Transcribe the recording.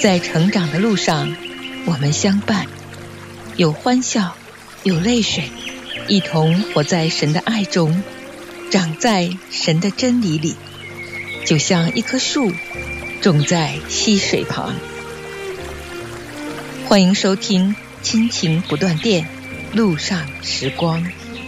在成长的路上，我们相伴，有欢笑，有泪水，一同活在神的爱中，长在神的真理里，就像一棵树种在溪水旁。欢迎收听亲情不断电，路上时光。